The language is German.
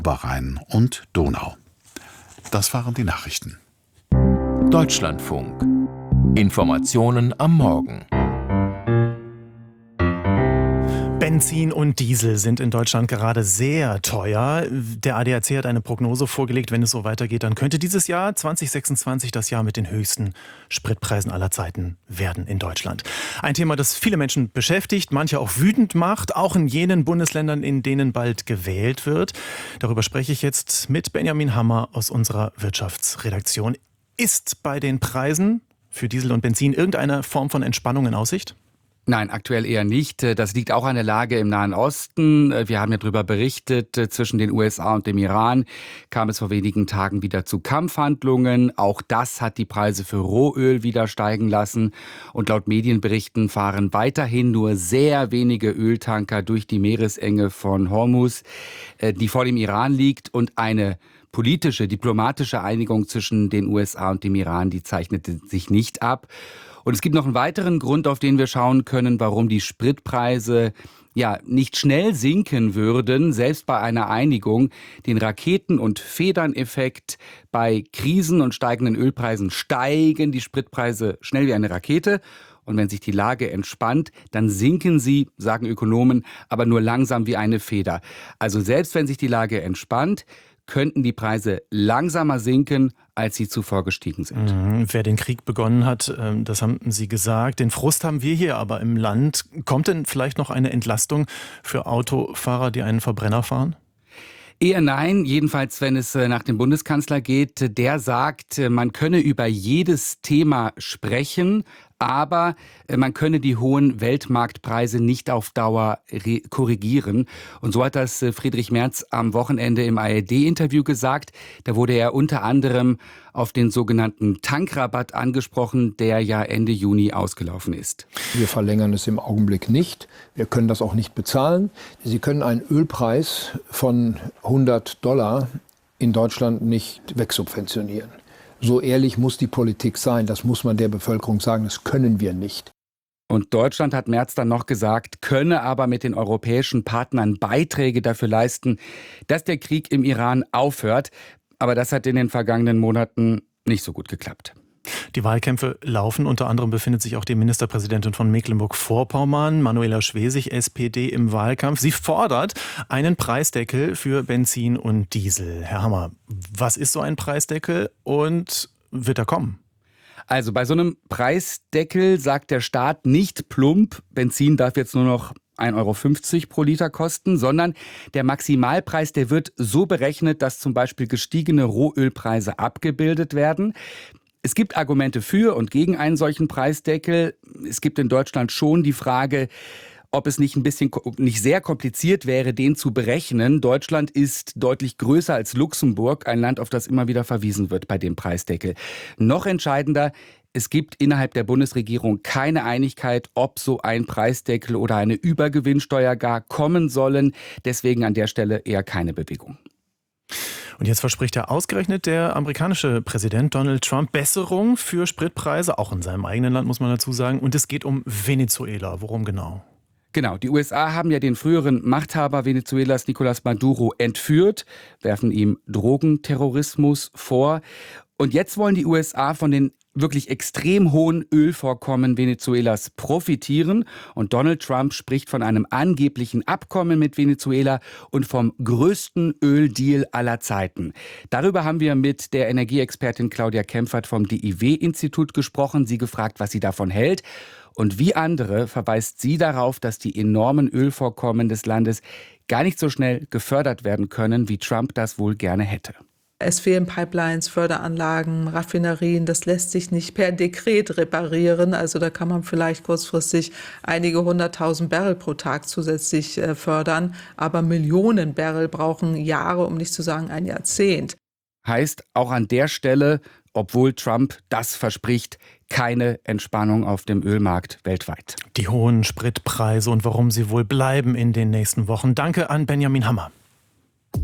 Oberrhein und Donau. Das waren die Nachrichten. Deutschlandfunk. Informationen am Morgen. Benzin und Diesel sind in Deutschland gerade sehr teuer. Der ADAC hat eine Prognose vorgelegt, wenn es so weitergeht, dann könnte dieses Jahr 2026 das Jahr mit den höchsten Spritpreisen aller Zeiten werden in Deutschland. Ein Thema, das viele Menschen beschäftigt, manche auch wütend macht, auch in jenen Bundesländern, in denen bald gewählt wird. Darüber spreche ich jetzt mit Benjamin Hammer aus unserer Wirtschaftsredaktion. Ist bei den Preisen für Diesel und Benzin irgendeine Form von Entspannung in Aussicht? Nein, aktuell eher nicht. Das liegt auch an der Lage im Nahen Osten. Wir haben ja darüber berichtet, zwischen den USA und dem Iran kam es vor wenigen Tagen wieder zu Kampfhandlungen. Auch das hat die Preise für Rohöl wieder steigen lassen. Und laut Medienberichten fahren weiterhin nur sehr wenige Öltanker durch die Meeresenge von Hormuz, die vor dem Iran liegt. Und eine politische, diplomatische Einigung zwischen den USA und dem Iran, die zeichnete sich nicht ab. Und es gibt noch einen weiteren Grund, auf den wir schauen können, warum die Spritpreise nicht schnell sinken würden, selbst bei einer Einigung. Den Raketen- und Federneffekt: bei Krisen und steigenden Ölpreisen steigen die Spritpreise schnell wie eine Rakete. Und wenn sich die Lage entspannt, dann sinken sie, sagen Ökonomen, aber nur langsam wie eine Feder. Also selbst wenn sich die Lage entspannt, könnten die Preise langsamer sinken, als sie zuvor gestiegen sind. Wer den Krieg begonnen hat, das haben Sie gesagt. Den Frust haben wir hier aber im Land. Kommt denn vielleicht noch eine Entlastung für Autofahrer, die einen Verbrenner fahren? Eher nein, jedenfalls wenn es nach dem Bundeskanzler geht. Der sagt, man könne über jedes Thema sprechen, aber man könne die hohen Weltmarktpreise nicht auf Dauer korrigieren. Und so hat das Friedrich Merz am Wochenende im ARD-Interview gesagt. Da wurde er unter anderem auf den sogenannten Tankrabatt angesprochen, der ja Ende Juni ausgelaufen ist. Wir verlängern es im Augenblick nicht. Wir können das auch nicht bezahlen. Sie können einen Ölpreis von $100 in Deutschland nicht wegsubventionieren. So ehrlich muss die Politik sein, das muss man der Bevölkerung sagen, das können wir nicht. Und Deutschland, hat Merz dann noch gesagt, könne aber mit den europäischen Partnern Beiträge dafür leisten, dass der Krieg im Iran aufhört. Aber das hat in den vergangenen Monaten nicht so gut geklappt. Die Wahlkämpfe laufen. Unter anderem befindet sich auch die Ministerpräsidentin von Mecklenburg-Vorpommern, Manuela Schwesig, SPD, im Wahlkampf. Sie fordert einen Preisdeckel für Benzin und Diesel. Herr Hammer, was ist so ein Preisdeckel und wird er kommen? Also bei so einem Preisdeckel sagt der Staat nicht plump, Benzin darf jetzt nur noch 1,50 € pro Liter kosten, sondern der Maximalpreis, der wird so berechnet, dass zum Beispiel gestiegene Rohölpreise abgebildet werden. Es gibt Argumente für und gegen einen solchen Preisdeckel. Es gibt in Deutschland schon die Frage, ob es nicht sehr kompliziert wäre, den zu berechnen. Deutschland ist deutlich größer als Luxemburg, ein Land, auf das immer wieder verwiesen wird bei dem Preisdeckel. Noch entscheidender: Es gibt innerhalb der Bundesregierung keine Einigkeit, ob so ein Preisdeckel oder eine Übergewinnsteuer gar kommen sollen. Deswegen an der Stelle eher keine Bewegung. Und jetzt verspricht ja ausgerechnet der amerikanische Präsident Donald Trump Besserung für Spritpreise, auch in seinem eigenen Land, muss man dazu sagen. Und es geht um Venezuela. Worum genau? Genau, die USA haben ja den früheren Machthaber Venezuelas Nicolás Maduro entführt, werfen ihm Drogenterrorismus vor. Und jetzt wollen die USA von den wirklich extrem hohen Ölvorkommen Venezuelas profitieren. Und Donald Trump spricht von einem angeblichen Abkommen mit Venezuela und vom größten Öldeal aller Zeiten. Darüber haben wir mit der Energieexpertin Claudia Kempfert vom DIW-Institut gesprochen, sie gefragt, was sie davon hält. Und wie andere verweist sie darauf, dass die enormen Ölvorkommen des Landes gar nicht so schnell gefördert werden können, wie Trump das wohl gerne hätte. Es fehlen Pipelines, Förderanlagen, Raffinerien. Das lässt sich nicht per Dekret reparieren. Also da kann man vielleicht kurzfristig einige 100.000 Barrel pro Tag zusätzlich fördern. Aber Millionen Barrel brauchen Jahre, um nicht zu sagen ein Jahrzehnt. Heißt auch an der Stelle, obwohl Trump das verspricht, keine Entspannung auf dem Ölmarkt weltweit. Die hohen Spritpreise und warum sie wohl bleiben in den nächsten Wochen. Danke an Benjamin Hammer.